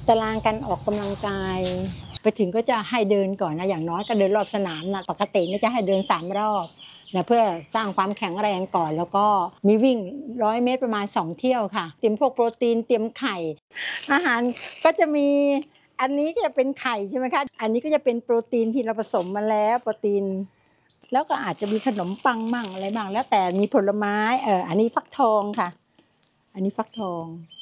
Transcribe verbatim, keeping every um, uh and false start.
ตารางการออกกำลังกายไปถึงก็จะให้เดินก่อนนะอย่างน้อยก็เดินรอบสนามนะปกติเนี่ยจะให้เดินสามรอบนะเพื่อสร้างความแข็งแรงก่อนแล้วก็มีวิ่งร้อยเมตรประมาณสองเที่ยวค่ะเตรียมพวกโปรตีนเตรียมไข่อาหารก็จะมีอันนี้ก็จะเป็นไข่ใช่ไหมคะอันนี้ก็จะเป็นโปรตีนที่เราผสมมาแล้วโปรตีนแล้วก็อาจจะมีขนมปังมั่งอะไรบ้างแล้วแต่มีผลไม้เอออันนี้ฟักทองค่ะอันนี้ฟักทอง